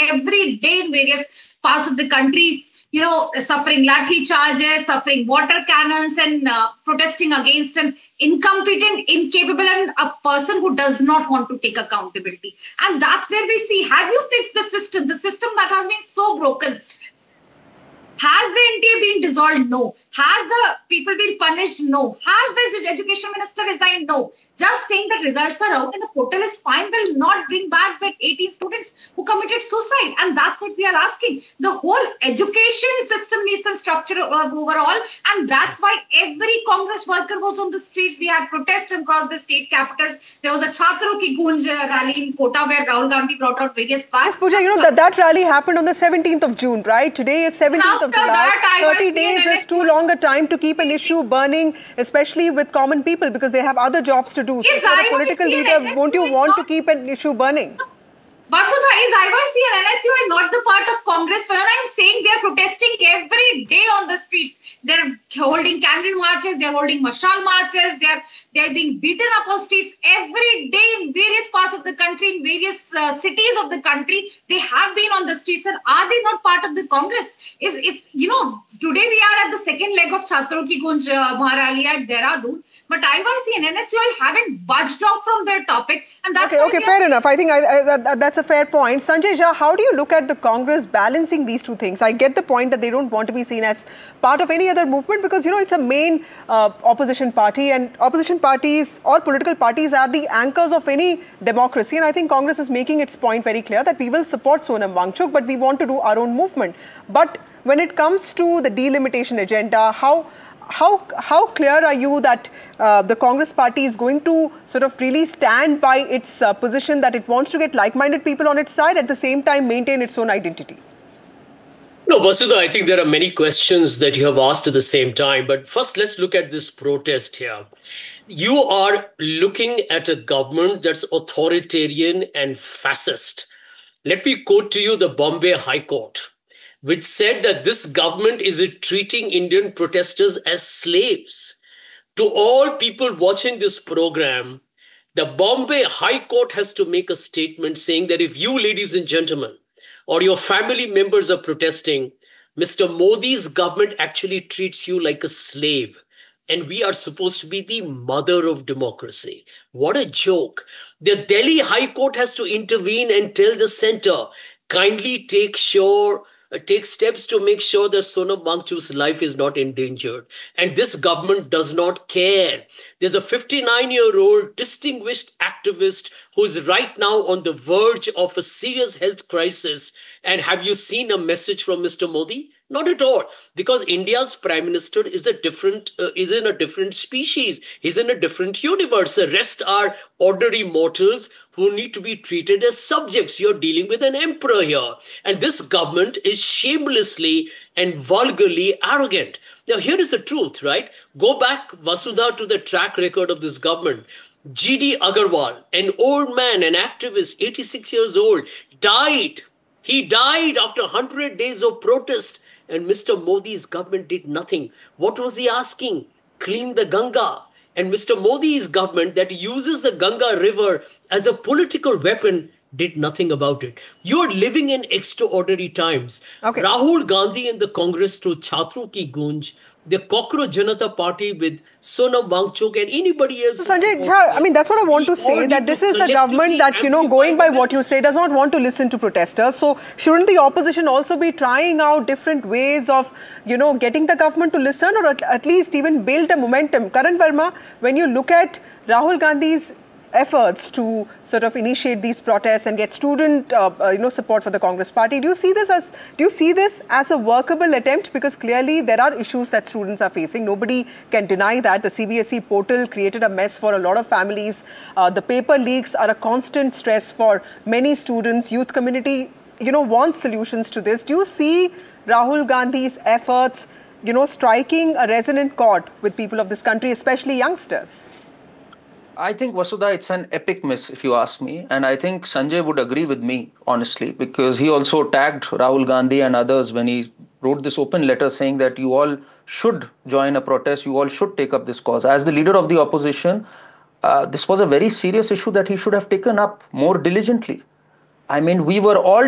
every day in various parts of the country, suffering lathi charges, suffering water cannons, and protesting against an incompetent, incapable, and a person who does not want to take accountability. And that's where we see, have you fixed the system that has been so broken? Has the NTA been dissolved? No. Has the people been punished? No. Has the education minister resigned? No. Just saying that results are out and the portal is fine will not bring back that 18 students who committed suicide. And that's what we are asking. The whole education system needs a structure overall. And that's why every Congress worker was on the streets. We had protests across the state capitals. There was a Chhatro Ki Gunj rally in Kota where Rahul Gandhi brought out various facts. Yes, Pooja, that rally happened on the 17th of June, right? Today is 17th of July. 30 days is too long a time to keep an issue burning, especially with common people, because they have other jobs to do. Yes, so, as a political leader, won't you want to keep an issue burning? Vasudha, is IYC and NSUI not the part of Congress? When I'm saying they're protesting every day on the streets, they're holding candle marches, they're holding mashal marches, they're being beaten up on streets every day in various parts of the country, in various cities of the country. They have been on the streets, and are they not part of the Congress? Today we are at the second leg of Chhatro Ki Gunj Maharali at Dehradun, but IYC and NSUI haven't budged off from their topic, and that's okay, fair enough. I think that's a fair point. Sanjay Jha, how do you look at the Congress balancing these two things? I get the point that they don't want to be seen as part of any other movement because, it's a main opposition party, and opposition parties or political parties are the anchors of any democracy. And I think Congress is making its point very clear that we will support Sonam Wangchuk, but we want to do our own movement. But when it comes to the delimitation agenda, how clear are you that the Congress party is going to sort of really stand by its position that it wants to get like-minded people on its side, at the same time maintain its own identity? No, Vasudha, I think there are many questions that you have asked at the same time. But first, let's look at this protest here. You are looking at a government that's authoritarian and fascist. Let me quote to you the Bombay High Court, which said that this government is treating Indian protesters as slaves. To all people watching this program, the Bombay High Court has to make a statement saying that if you, ladies and gentlemen, or your family members are protesting, Mr. Modi's government actually treats you like a slave. And we are supposed to be the mother of democracy. What a joke. The Delhi High Court has to intervene and tell the center, kindly take steps to make sure that Sonam Wangchuk's life is not endangered. And this government does not care. There's a 59-year-old distinguished activist who is right now on the verge of a serious health crisis. And have you seen a message from Mr. Modi? Not at all, because India's prime minister is in a different species. He's in a different universe. The rest are ordinary mortals who need to be treated as subjects. You're dealing with an emperor here. And this government is shamelessly and vulgarly arrogant. Now, here is the truth, right? Go back, Vasudha, to the track record of this government. G.D. Agarwal, an old man, an activist, 86 years old, died. He died after 100 days of protest. And Mr. Modi's government did nothing. What was he asking? Clean the Ganga. And Mr. Modi's government that uses the Ganga river as a political weapon did nothing about it. You're living in extraordinary times. Okay. Rahul Gandhi and the Congress through Chhatro Ki Gunj, the Cockroach Janata Party with Sonam Wangchuk and anybody else. So Sanjay Jha, I mean, that's what I want to say, that this is a government that, going by what you say, does not want to listen to protesters. So shouldn't the opposition also be trying out different ways of, getting the government to listen, or at least even build a momentum? Karan Verma, when you look at Rahul Gandhi's efforts to sort of initiate these protests and get student support for the Congress party, do you see this as a workable attempt? Because clearly there are issues that students are facing. Nobody can deny that. The CBSE portal created a mess for a lot of families. The paper leaks are a constant stress for many students. Youth community wants solutions to this. Do you see Rahul Gandhi's efforts striking a resonant chord with people of this country, especially youngsters? I think, Vasudha, it's an epic miss, if you ask me. And I think Sanjay would agree with me, honestly, because he also tagged Rahul Gandhi and others when he wrote this open letter saying that you all should join a protest, you all should take up this cause. As the leader of the opposition, this was a very serious issue that he should have taken up more diligently. I mean, we were all